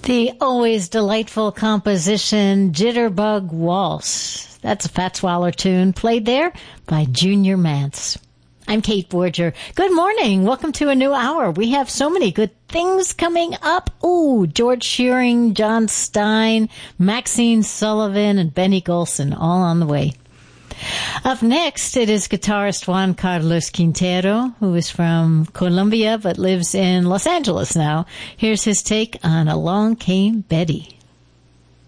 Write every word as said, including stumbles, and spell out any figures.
The always delightful composition, Jitterbug Waltz. That's a Fats Waller tune, played there by Junior Mance. I'm Kate Borger. Good morning. Welcome to a new hour. We have so many good things coming up. Ooh, George Shearing, John Stein, Maxine Sullivan, and Benny Golson, all on the way. Up next, it is guitarist Juan Carlos Quintero, who is from Colombia but lives in Los Angeles now. Here's his take on Along Came Betty.